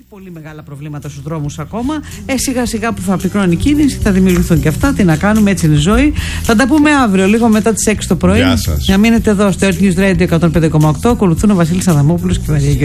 πολύ μεγάλα προβλήματα στους δρόμους ακόμα. Σιγά σιγά που θα πυκνώνει η κίνηση θα δημιουργηθούν και αυτά. Τι να κάνουμε, έτσι είναι η ζωή. Θα τα πούμε αύριο, λίγο μετά τις 6 το πρωί. Γεια σας. Να μείνετε εδώ στο Earth News Radio 105,8. Ακολουθούν ο Βασίλης Αδαμόπουλος και η Βαρία.